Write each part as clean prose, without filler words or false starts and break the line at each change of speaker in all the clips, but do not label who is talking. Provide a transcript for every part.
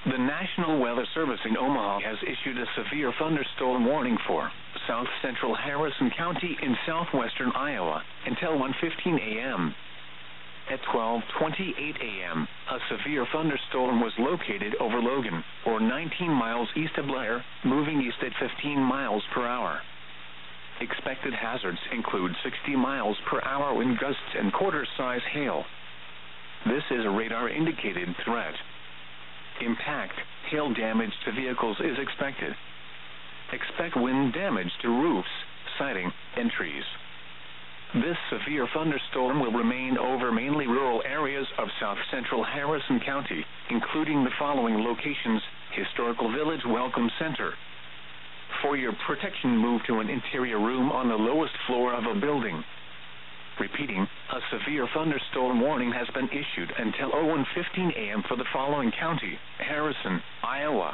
The National Weather Service in Omaha has issued a severe thunderstorm warning for south central Harrison County in southwestern Iowa until 1:15 a.m. At 12:28 a.m., a severe thunderstorm was located over Logan, or 19 miles east of Blair, moving east at 15 miles per hour. Expected hazards include 60 miles per hour wind gusts and quarter-size hail. This is a radar-indicated threat. Impact, hail damage to vehicles is expected. Expect wind damage to roofs, siding, and trees. This severe thunderstorm will remain over mainly rural areas of south central Harrison County, including the following locations: Historical Village Welcome Center. For your protection, move to an interior room on the lowest floor of a building. Repeating, a severe thunderstorm warning has been issued until 1:15 a.m. for the following county: Harrison, Iowa.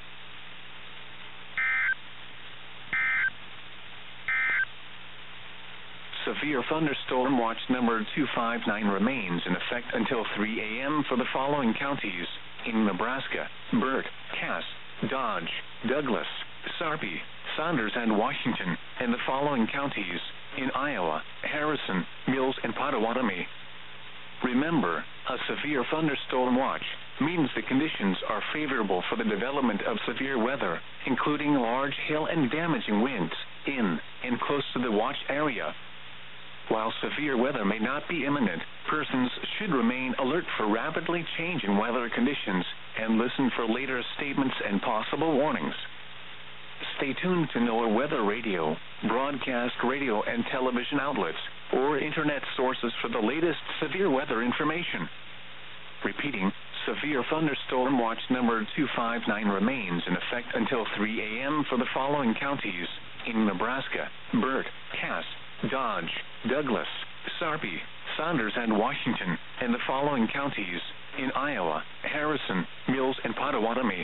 Severe thunderstorm watch number 259 remains in effect until 3 a.m. for the following counties: in Nebraska, Burt, Cass, Dodge, Douglas, Sarpy, Saunders, and Washington, and the following counties: in Iowa, Harrison, Mills, and Potawatomi. Remember, a severe thunderstorm watch means the conditions are favorable for the development of severe weather, including large hail and damaging winds, in and close to the watch area. While severe weather may not be imminent, persons should remain alert for rapidly changing weather conditions and listen for later statements and possible warnings. Stay tuned to NOAA Weather Radio, broadcast radio and television outlets, or internet sources for the latest severe weather information. Repeating, severe thunderstorm watch number 259 remains in effect until 3 a.m. for the following counties: in Nebraska, Burt, Cass, Dodge, Douglas, Sarpy, Saunders, and Washington, and the following counties: in Iowa, Harrison, Mills, and Potawatomi.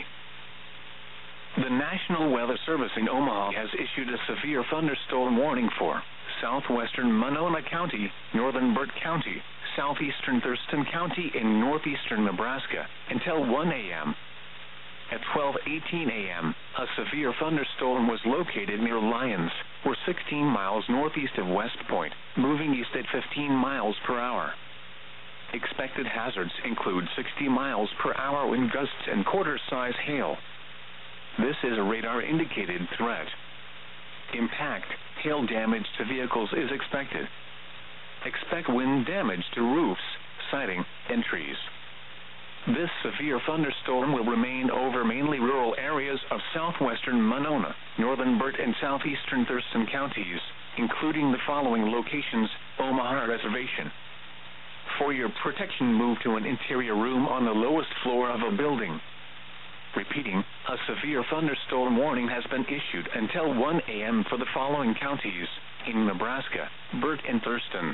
The National Weather Service in Omaha has issued a severe thunderstorm warning for southwestern Monona County, northern Burt County, southeastern Thurston County, and northeastern Nebraska until 1 a.m. At 12:18 a.m., a severe thunderstorm was located near Lyons, or 16 miles northeast of West Point, moving east at 15 miles per hour. Expected hazards include 60 miles per hour wind gusts and quarter-size hail. This is a radar-indicated threat. Impact, hail damage to vehicles is expected. Expect wind damage to roofs, siding, and trees. This severe thunderstorm will remain over mainly rural areas of southwestern Monona, northern Burt, and southeastern Thurston counties, including the following locations: Omaha Reservation. For your protection, move to an interior room on the lowest floor of a building. Repeating, a severe thunderstorm warning has been issued until 1 a.m. for the following counties: in Nebraska, Burt, and Thurston.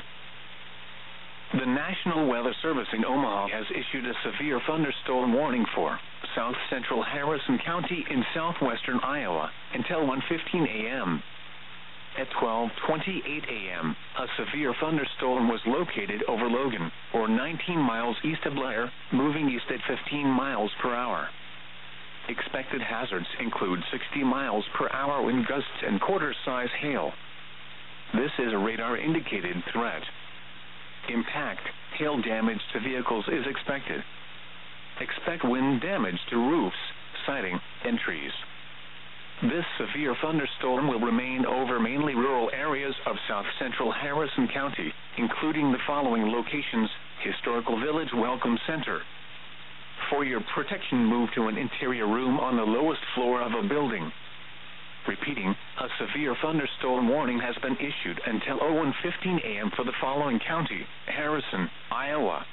The National Weather Service in Omaha has issued a severe thunderstorm warning for south central Harrison County in southwestern Iowa until 1:15 a.m. At 12:28 a.m., a severe thunderstorm was located over Logan, or 19 miles east of Blair, moving east at 15 miles per hour. Expected hazards include 60 miles per hour wind gusts and quarter-size hail. This is a radar-indicated threat. Impact, hail damage to vehicles is expected. Expect wind damage to roofs, siding, and trees. This severe thunderstorm will remain over mainly rural areas of south central Harrison County, including the following locations: Historical Village Welcome Center. For your protection, move to an interior room on the lowest floor of a building. Repeating, a severe thunderstorm warning has been issued until 1:15 a.m. for the following county: Harrison, Iowa.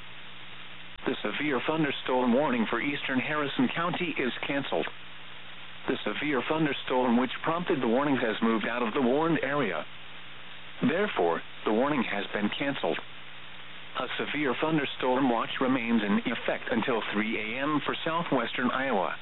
The severe thunderstorm warning for eastern Harrison County is canceled. The severe thunderstorm which prompted the warning has moved out of the warned area. Therefore, the warning has been canceled. A severe thunderstorm watch remains in effect until 3 a.m. for southwestern Iowa.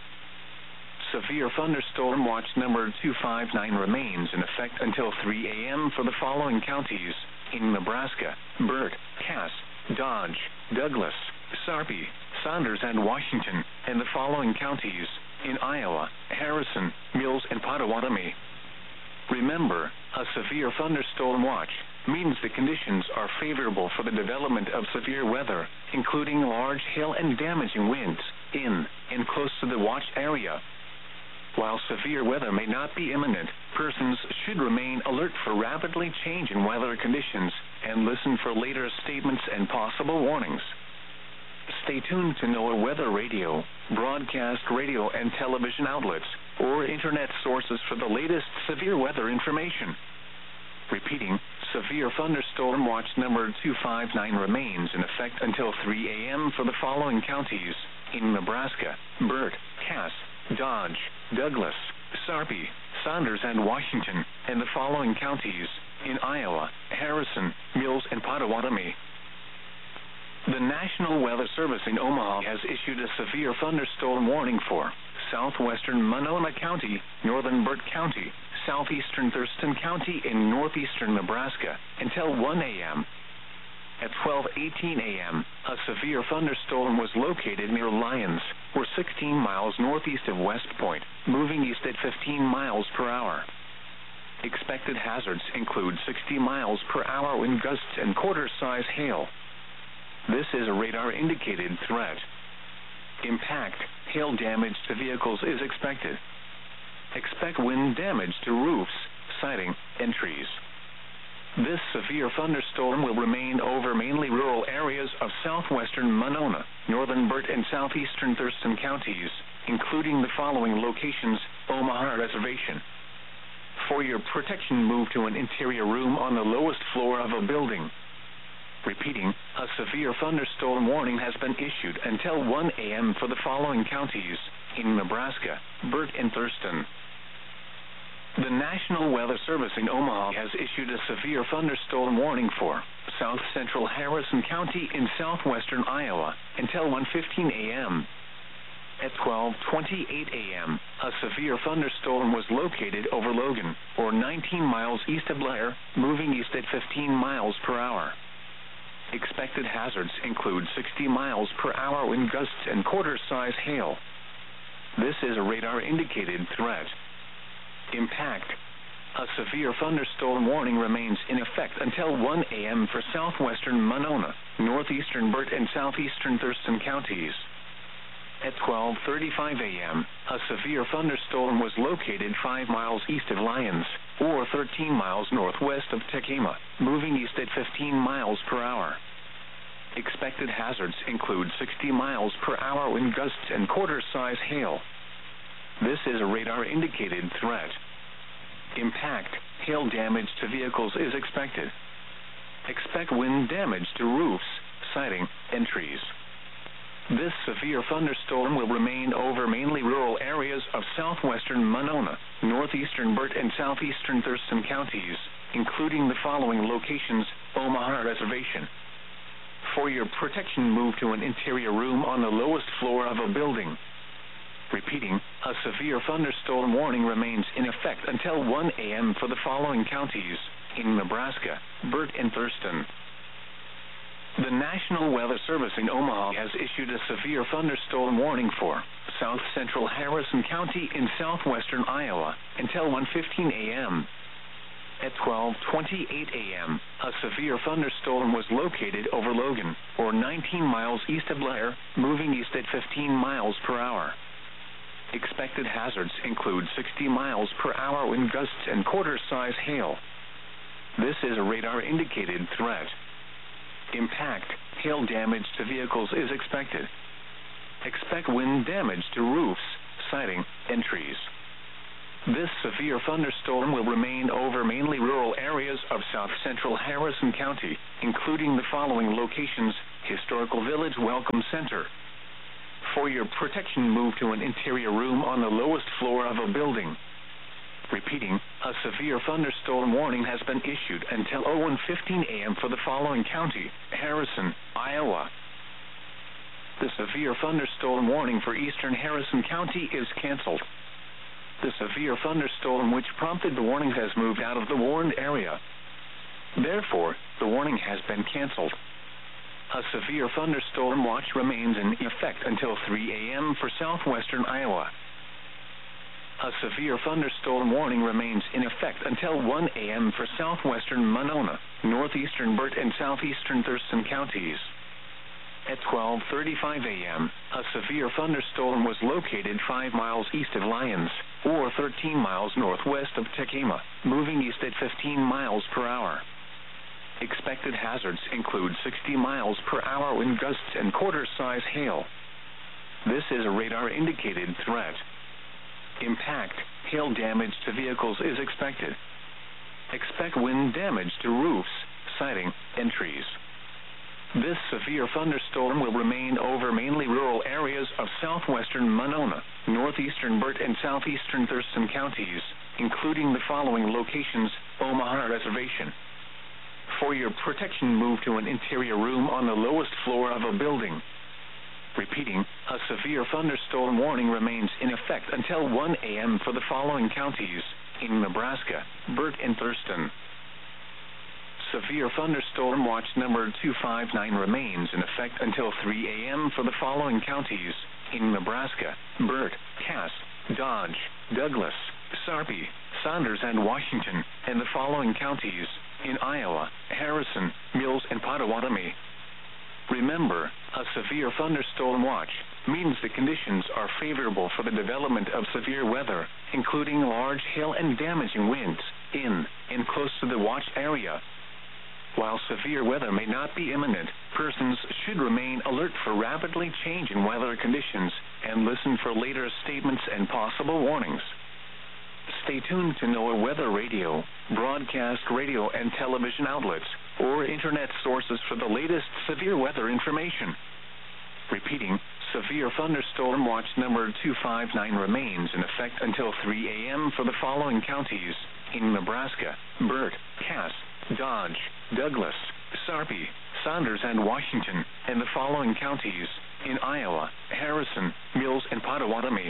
Severe thunderstorm watch number 259 remains in effect until 3 a.m. for the following counties: in Nebraska, Burt, Cass, Dodge, Douglas, Sarpy, Saunders, and Washington, and the following counties in Iowa: Harrison, Mills, and Potawatomi. Remember, a severe thunderstorm watch means the conditions are favorable for the development of severe weather, including large hail and damaging winds in and close to the watch area. While severe weather may not be imminent, persons should remain alert for rapidly changing weather conditions and listen for later statements and possible warnings. Stay tuned to NOAA Weather Radio, broadcast radio and television outlets, or internet sources for the latest severe weather information. Repeating, severe thunderstorm watch number 259 remains in effect until 3 a.m. for the following counties in Nebraska: Burke, Cass, Dodge, Douglas, Sarpy, Saunders, and Washington, and the following counties in Iowa: Harrison, Mills, and Potawatomi. The National Weather Service in Omaha has issued a severe thunderstorm warning for southwestern Monona County, northern Burt County, southeastern Thurston County, and northeastern Nebraska until 1 a.m. At 12:18 a.m., a severe thunderstorm was located near Lyons, or 16 miles northeast of West Point, moving east at 15 miles per hour. Expected hazards include 60 miles per hour wind gusts and quarter-size hail. This is a radar-indicated threat. Impact, hail damage to vehicles is expected. Expect wind damage to roofs, siding, and trees. This severe thunderstorm will remain over mainly rural areas of southwestern Monona, northern Burt, and southeastern Thurston counties, including the following locations: Omaha Reservation. For your protection, move to an interior room on the lowest floor of a building. Repeating, a severe thunderstorm warning has been issued until 1 a.m. for the following counties in Nebraska: Burt and Thurston. The National Weather Service in Omaha has issued a severe thunderstorm warning for south central Harrison County in southwestern Iowa until 1:15 a.m. At 12:28 a.m., a severe thunderstorm was located over Logan, or 19 miles east of Blair, moving east at 15 miles per hour. Expected hazards include 60 miles per hour wind gusts and quarter-size hail. This is a radar-indicated threat. Impact. A severe thunderstorm warning remains in effect until 1 a.m. for southwestern Monona, northeastern Burt, and southeastern Thurston counties. At 12:35 a.m., a severe thunderstorm was located 5 miles east of Lyons, or 13 miles northwest of Tekema, moving east at 15 miles per hour. Expected hazards include 60 miles per hour wind gusts and quarter-size hail. This is a radar-indicated threat. Impact, hail damage to vehicles is expected. Expect wind damage to roofs, siding, and trees. This severe thunderstorm will remain over mainly rural areas of southwestern Monona, northeastern Burt, and southeastern Thurston counties, including the following locations: Omaha Reservation. For your protection, move to an interior room on the lowest floor of a building. Repeating, a severe thunderstorm warning remains in effect until 1 a.m. for the following counties in Nebraska: Burt and Thurston. The National Weather Service in Omaha has issued a severe thunderstorm warning for south central Harrison County in southwestern Iowa until 1:15 a.m. At 12:28 a.m., a severe thunderstorm was located over Logan, or 19 miles east of Blair, moving east at 15 miles per hour. Expected hazards include 60 miles per hour wind gusts and quarter-size hail. This is a radar-indicated threat. Impact, hail damage to vehicles is expected. Expect wind damage to roofs, siding, and trees. This severe thunderstorm will remain over mainly rural areas of south central Harrison County, including the following locations: Historical Village Welcome Center. For your protection, move to an interior room on the lowest floor of a building. Repeating, a severe thunderstorm warning has been issued until 1:15 a.m. for the following county: Harrison, Iowa. The severe thunderstorm warning for eastern Harrison County is canceled. The severe thunderstorm which prompted the warning has moved out of the warned area. Therefore, the warning has been canceled. a severe thunderstorm watch remains in effect until 3 a.m. for southwestern Iowa. A severe thunderstorm warning remains in effect until 1 a.m. for southwestern Monona, northeastern Burt, and southeastern Thurston counties. At 12:35 a.m., a severe thunderstorm was located 5 miles east of Lyons, or 13 miles northwest of Tekema, moving east at 15 miles per hour. Expected hazards include 60 miles per hour wind gusts and quarter-size hail. This is a radar-indicated threat. Impact, hail damage to vehicles is expected. Expect wind damage to roofs, siding, and trees. This severe thunderstorm will remain over mainly rural areas of southwestern Monona, northeastern Burt, and southeastern Thurston counties, including the following locations: Omaha Reservation. For your protection, move to an interior room on the lowest floor of a building. Repeating, a severe thunderstorm warning remains in effect until 1 a.m. for the following counties in Nebraska, Burt, and Thurston. Severe thunderstorm watch number 259 remains in effect until 3 a.m. for the following counties in Nebraska, Burt, Cass, Dodge, Douglas, Sarpy, Saunders, and Washington, and the following counties in Iowa, Harrison, Mills, and Potawatomi. Remember, a severe thunderstorm watch means the conditions are favorable for the development of severe weather, including large hail and damaging winds in and close to the watch area. While severe weather may not be imminent, persons should remain alert for rapidly changing weather conditions and listen for later statements and possible warnings. Stay tuned to NOAA Weather Radio, broadcast radio and television outlets, or internet sources for the latest severe weather information. Repeating, severe thunderstorm watch number 259 remains in effect until 3 a.m. for the following counties in Nebraska, Burt, Cass, Dodge, Douglas, Sarpy, Saunders, and Washington, and the following counties in Iowa, Harrison, Mills, and Potawatomi.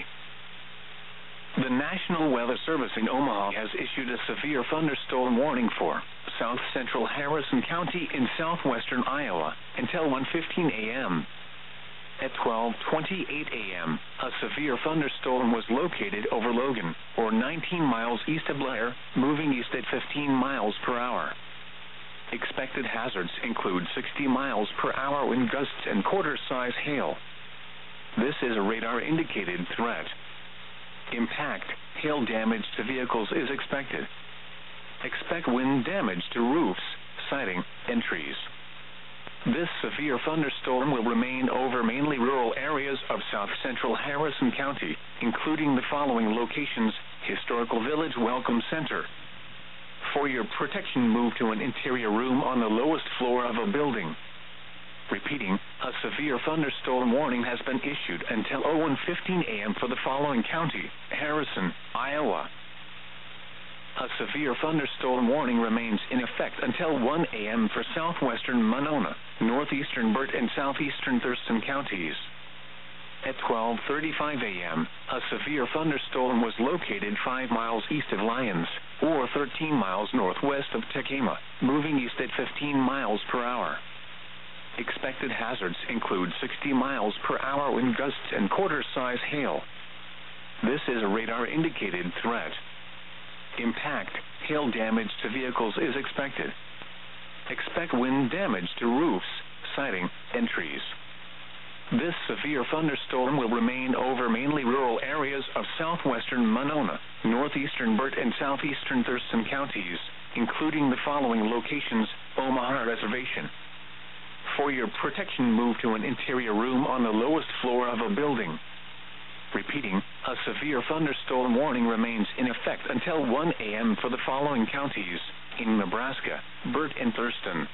The National Weather Service in Omaha has issued a severe thunderstorm warning for south central Harrison County in southwestern Iowa until 1:15 a.m. At 12:28 a.m., a severe thunderstorm was located over Logan, or 19 miles east of Blair, moving east at 15 miles per hour. Expected hazards include 60 miles per hour wind gusts and quarter-size hail. This is a radar-indicated threat. Impact, hail damage to vehicles is expected. Expect wind damage to roofs, siding, and trees. This severe thunderstorm will remain over mainly rural areas of south-central Harrison County, including the following locations: Historical Village Welcome Center. For your protection, move to an interior room on the lowest floor of a building. Repeating, a severe thunderstorm warning has been issued until 1:15 a.m. for the following county: Harrison, Iowa. A severe thunderstorm warning remains in effect until 1 a.m. for southwestern Monona, northeastern Burt, and southeastern Thurston counties. At 12:35 a.m., a severe thunderstorm was located 5 miles east of Lyons, or 13 miles northwest of Tekema, moving east at 15 miles per hour. Expected hazards include 60 miles per hour wind gusts and quarter-size hail. This is a radar-indicated threat. Impact, hail damage to vehicles is expected. Expect wind damage to roofs, siding, and trees. This severe thunderstorm will remain over mainly rural areas of southwestern Monona, northeastern Burt, and southeastern Thurston counties, including the following locations: Omaha Reservation. For your protection, move to an interior room on the lowest floor of a building. Repeating, a severe thunderstorm warning remains in effect until 1 a.m. for the following counties in Nebraska, Burt, and Thurston.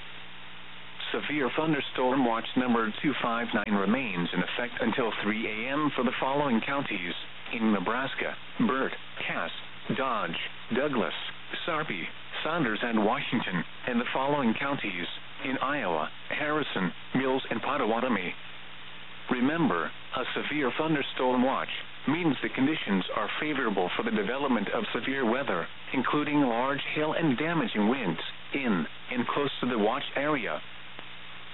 Severe thunderstorm watch number 259 remains in effect until 3 a.m. for the following counties in Nebraska, Burt, Cass, Dodge, Douglas, Sarpy, Saunders, and Washington, and the following counties in Iowa, Harrison, Mills, and Potawatomi. Remember, a severe thunderstorm watch means the conditions are favorable for the development of severe weather, including large hail and damaging winds in and close to the watch area.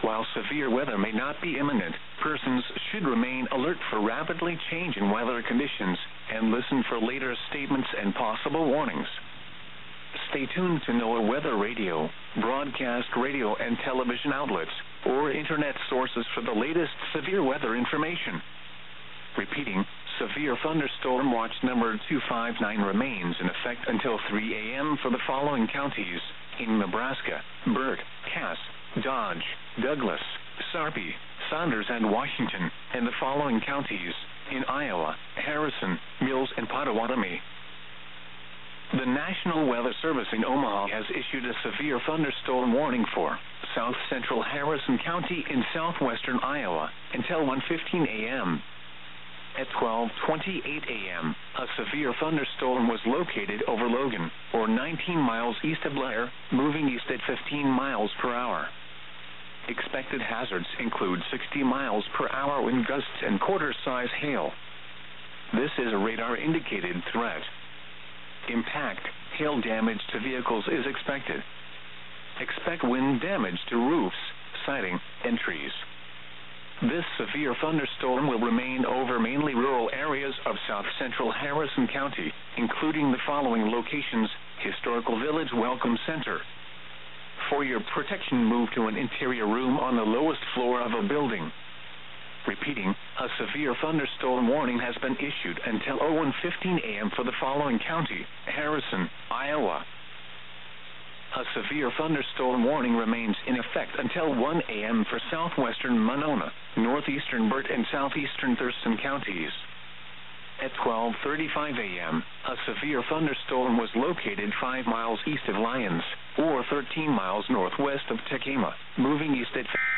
While severe weather may not be imminent, persons should remain alert for rapidly changing weather conditions and listen for later statements and possible warnings. Stay tuned to NOAA Weather Radio, broadcast radio and television outlets, or internet sources for the latest severe weather information. Repeating, severe thunderstorm watch number 259 remains in effect until 3 a.m. for the following counties in Nebraska: Burke, Cass, Dodge, Douglas, Sarpy, Saunders, and Washington, and the following counties in Iowa: Harrison, Mills, and Pottawatomie. The National Weather Service in Omaha has issued a severe thunderstorm warning for south central Harrison County in southwestern Iowa until 1:15 a.m. At 12:28 a.m., a severe thunderstorm was located over Logan, or 19 miles east of Blair, moving east at 15 miles per hour. Expected hazards include 60 miles per hour wind gusts and quarter-size hail. This is a radar-indicated threat. Impact, hail damage to vehicles is expected. Expect wind damage to roofs, siding, and trees. This severe thunderstorm will remain over mainly rural areas of south-central Harrison County, including the following locations: Historical Village Welcome Center. For your protection, move to an interior room on the lowest floor of a building. Repeating, a severe thunderstorm warning has been issued until 1:15 a.m. for the following county: Harrison, Iowa. A severe thunderstorm warning remains in effect until 1 a.m. for southwestern Monona, northeastern Burt, and southeastern Thurston counties. At 12:35 a.m., a severe thunderstorm was located 5 miles east of Lyons, or 13 miles northwest of Tecama, moving east at